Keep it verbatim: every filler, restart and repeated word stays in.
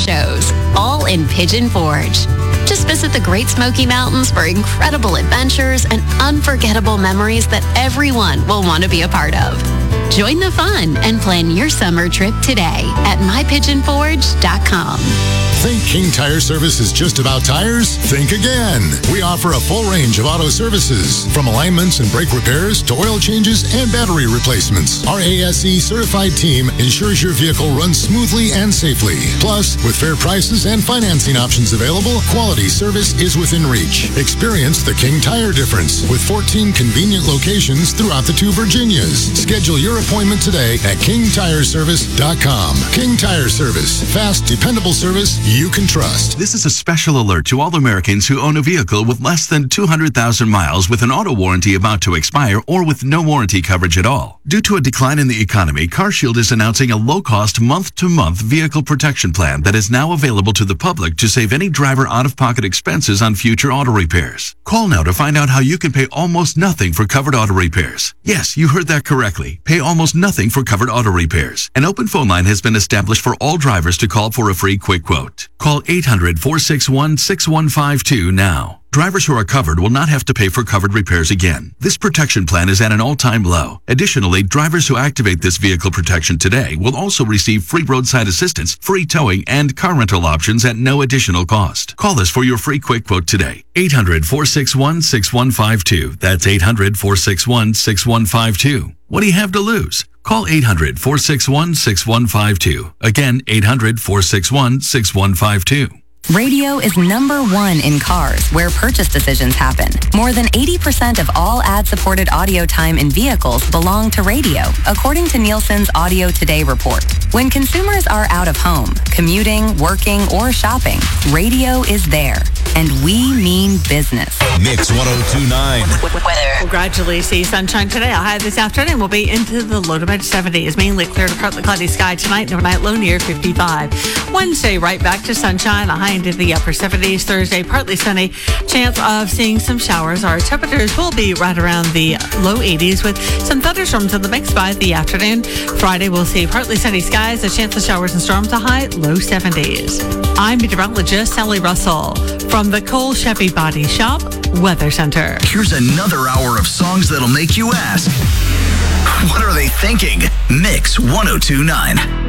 shows, all in Pigeon Forge. Just visit the Great Smoky Mountains for incredible adventures and unforgettable memories that everyone will want to be a part of. Join the fun and plan your summer trip today at my pigeon forge dot com. Think King Tire Service is just about tires? Think again. We offer a full range of auto services, from alignments and brake repairs to oil changes and battery replacements. Our A S E certified team ensures your vehicle runs smoothly and safely. Plus, with fair prices and financing options available, quality service is within reach. Experience the King Tire difference with fourteen convenient locations throughout the two Virginias. Schedule your appointment today at king tire service dot com. King Tire Service. Fast, dependable service you can trust. This is a special alert to all Americans who own a vehicle with less than two hundred thousand miles with an auto warranty about to expire or with no warranty coverage at all. Due to a decline in the economy, CarShield is announcing a low-cost month-to-month vehicle protection plan that is now available to the public to save any driver out-of-pocket expenses on future auto repairs. Call now to find out how you can pay almost nothing for covered auto repairs. Yes, you heard that correctly. Pay almost nothing for covered auto repairs. An open phone line has been established for all drivers to call for a free quick quote. Call eight hundred, four six one, six one five two now. Drivers who are covered will not have to pay for covered repairs again. This protection plan is at an all-time low. Additionally, drivers who activate this vehicle protection today will also receive free roadside assistance, free towing, and car rental options at no additional cost. Call us for your free quick quote today. eight hundred, four six one, six one five two. That's eight hundred, four six one, six one five two. What do you have to lose? Call eight hundred, four six one, six one five two. Again, eight hundred, four six one, six one five two. Radio is number one in cars, where purchase decisions happen. More than eighty percent of all ad-supported audio time in vehicles belong to radio, according to Nielsen's Audio Today report. When consumers are out of home, commuting, working, or shopping, radio is there. And we mean business. Mix one oh two point nine. Weather. We'll gradually see sunshine today. A high this afternoon will be into the low to mid seventies. Mainly clear to partly cloudy sky tonight. And overnight low near fifty-five. Wednesday, right back to sunshine. A high into the upper seventies. Thursday, partly sunny. Chance of seeing some showers. Our temperatures will be right around the low eighties with some thunderstorms in the mix by the afternoon. Friday, we'll see partly sunny skies. A chance of showers and storms. A high low seventies. I'm meteorologist Sally Russell from the Cole Chevy Body Shop Weather Center. Here's another hour of songs that'll make you ask, what are they thinking? Mix one oh two point nine.